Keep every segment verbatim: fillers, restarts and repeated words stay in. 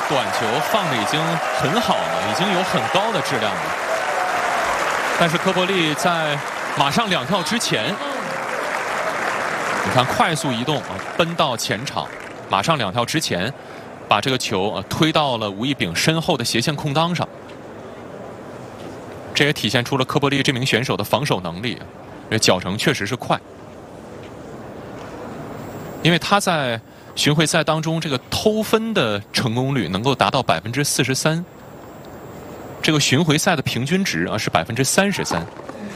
短球放的已经很好了，已经有很高的质量了。但是科波利在马上两跳之前，你看快速移动啊，奔到前场，马上两跳之前，把这个球啊推到了吴一丙身后的斜线空当上。这也体现出了科波利这名选手的防守能力，脚程确实是快。因为他在巡回赛当中这个偷分的成功率能够达到百分之四十三，这个巡回赛的平均值啊是百分之三十三。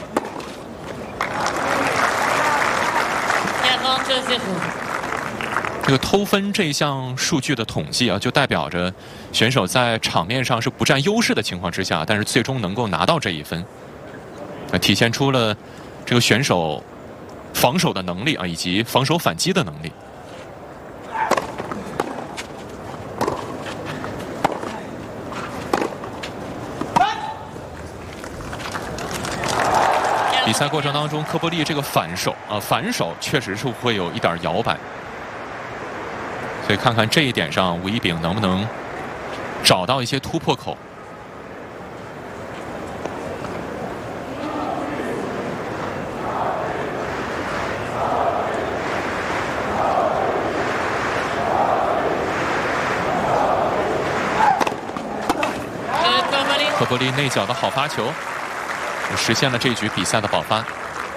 这个偷分这一项数据的统计啊，就代表着选手在场面上是不占优势的情况之下，但是最终能够拿到这一分，啊，体现出了这个选手防守的能力啊，以及防守反击的能力。比赛过程当中，科波利这个反手啊，反手确实是会有一点摇摆。所以看看这一点上，吴一丙能不能找到一些突破口。科波利内角的好发球，实现了这一局比赛的保发。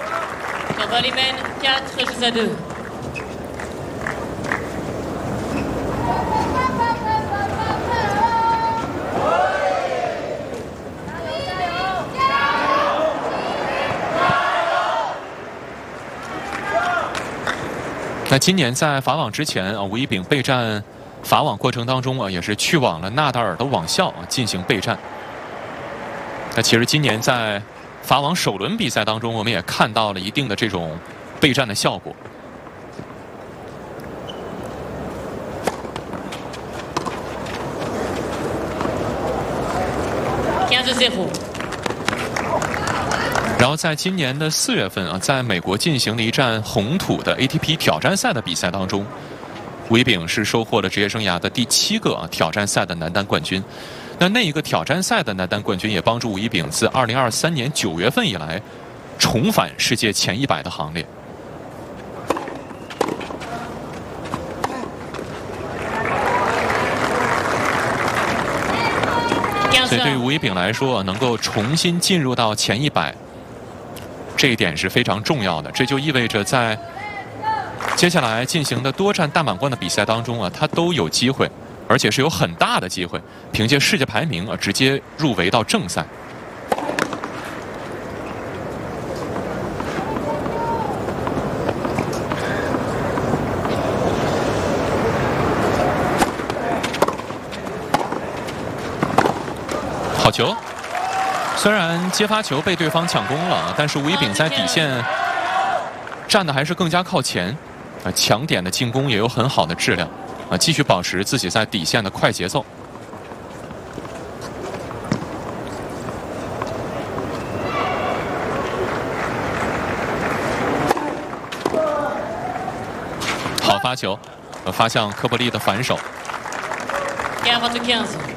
那今年在法网之前啊，吴一丙备战法网过程当中啊，也是去往了纳达尔的网校啊进行备战。那其实今年在法网首轮比赛当中，我们也看到了一定的这种备战的效果。然后在今年的四月份啊，在美国进行了一站红土的 A T P 挑战赛的比赛当中，吴一丙是收获了职业生涯的第七个啊挑战赛的男单冠军。那那一个挑战赛的男单冠军也帮助吴一丙自二零二三年九月份以来重返世界前一百的行列。所以对于吴一丙来说，能够重新进入到前一百。这一点是非常重要的，这就意味着在接下来进行的多站大满贯的比赛当中啊，他都有机会，而且是有很大的机会，凭借世界排名啊直接入围到正赛。好球！虽然接发球被对方抢攻了，但是吴一丙在底线站的还是更加靠前，啊，抢点的进攻也有很好的质量，啊，继续保持自己在底线的快节奏。好发球，发向科波利的反手。